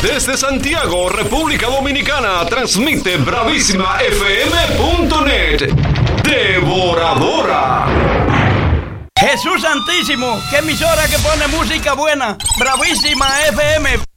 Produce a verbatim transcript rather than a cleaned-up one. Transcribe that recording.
Desde Santiago, República Dominicana, transmite bravísima f m punto net. Devoradora. Jesús Santísimo, qué emisora que pone música buena. Bravísima F M.